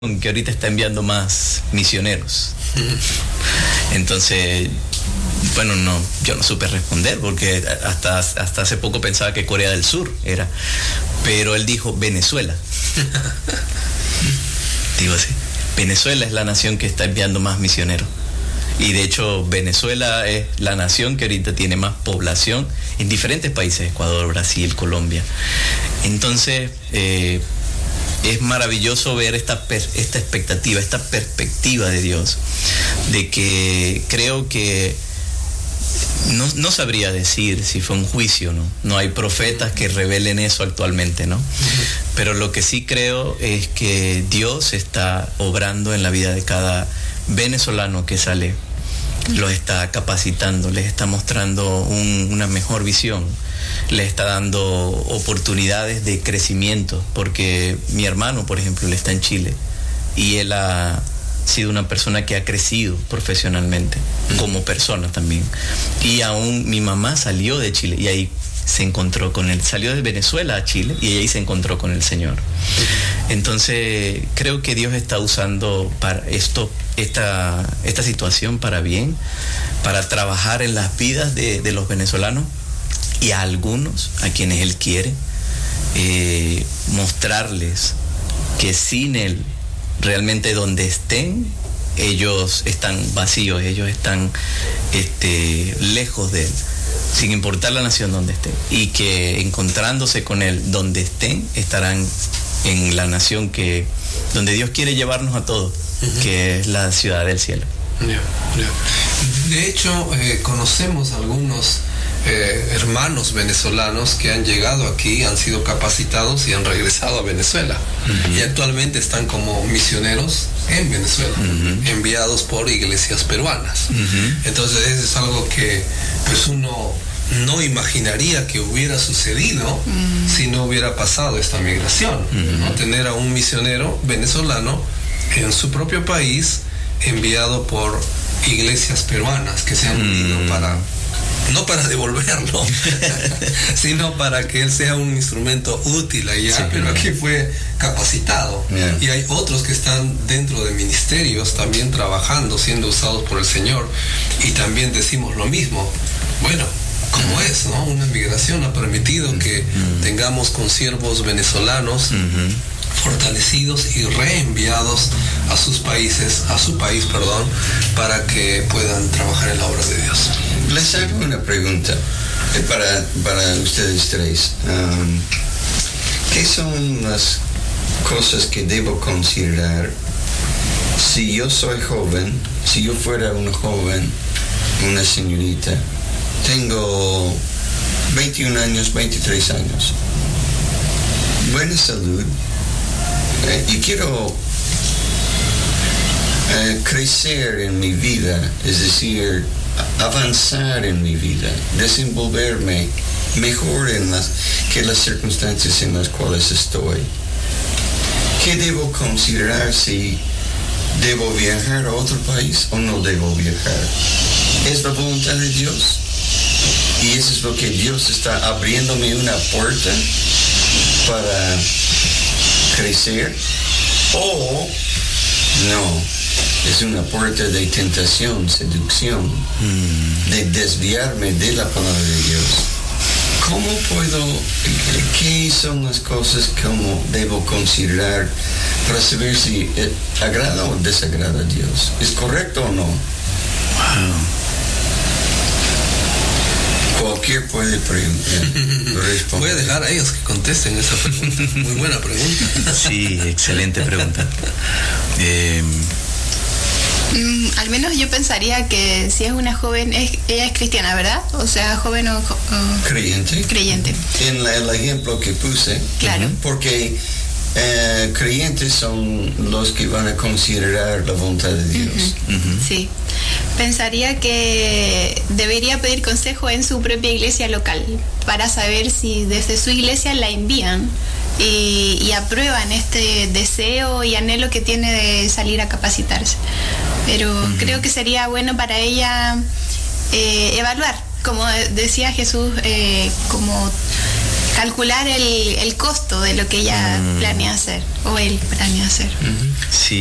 que ahorita está enviando más misioneros. Entonces, bueno, yo no supe responder porque hasta hace poco pensaba que Corea del Sur era, pero él dijo Venezuela. Digo así, Venezuela es la nación que está enviando más misioneros. Y de hecho Venezuela es la nación que ahorita tiene más población en diferentes países, Ecuador, Brasil, Colombia. Entonces, es maravilloso ver esta expectativa, esta perspectiva de Dios, de que creo que no sabría decir si fue un juicio, ¿no? No hay profetas que revelen eso actualmente, ¿no? Pero lo que sí creo es que Dios está obrando en la vida de cada venezolano que sale, los está capacitando, les está mostrando una mejor visión, les está dando oportunidades de crecimiento, porque mi hermano, por ejemplo, él está en Chile y él ha sido una persona que ha crecido profesionalmente, como persona también. Y aún mi mamá salió de Chile y ahí se encontró con él, salió de Venezuela a Chile y ahí se encontró con el Señor. Entonces creo que Dios está usando para esta situación para bien, para trabajar en las vidas de los venezolanos y a algunos a quienes Él quiere mostrarles que sin Él realmente donde estén ellos están vacíos, ellos están lejos de Él, sin importar la nación donde estén, y que encontrándose con Él donde estén estarán en la nación donde Dios quiere llevarnos a todos, que es la ciudad del cielo. De hecho, conocemos algunos hermanos venezolanos que han llegado aquí, han sido capacitados y han regresado a Venezuela, y actualmente están como misioneros en Venezuela, enviados por iglesias peruanas. Entonces eso es algo que pues uno no imaginaría que hubiera sucedido si no hubiera pasado esta migración, ¿no? Tener a un misionero venezolano en su propio país enviado por iglesias peruanas que se han unido no para devolverlo, sino para que él sea un instrumento útil allá, sí, pero aquí fue capacitado. Y hay otros que están dentro de ministerios también trabajando, siendo usados por el Señor, y también decimos lo mismo. Bueno, como es, ¿no? Una migración ha permitido que tengamos consiervos venezolanos fortalecidos y reenviados a su país, para que puedan trabajar en la obra de Dios. Les hago una pregunta para ustedes tres. ¿Qué son las cosas que debo considerar si yo soy joven, si yo fuera una joven, una señorita, tengo 21 años, 23 años, buena salud, y quiero crecer en mi vida, es decir, avanzar en mi vida, desenvolverme mejor que las circunstancias en las cuales estoy? ¿Qué debo considerar si debo viajar a otro país o no debo viajar? ¿Es la voluntad de Dios? Y eso es lo que Dios está abriéndome una puerta para crecer, o no, es una puerta de tentación, seducción, de desviarme de la palabra de Dios. ¿Qué son las cosas como debo considerar para saber si agrada o desagrada a Dios? ¿Es correcto o no? Cualquier puede responder. Voy a dejar a ellos que contesten esa pregunta. Muy buena pregunta. Sí, excelente pregunta. Al menos yo pensaría que si es una joven, ella es cristiana, ¿verdad? O sea, joven o creyente. En el ejemplo que puse, claro, porque creyentes son los que van a considerar la voluntad de Dios. Sí. Pensaría que debería pedir consejo en su propia iglesia local para saber si desde su iglesia la envían y aprueban este deseo y anhelo que tiene de salir a capacitarse. Pero creo que sería bueno para ella evaluar, como decía Jesús, como calcular el costo de lo que ella planea hacer o él planea hacer. Sí.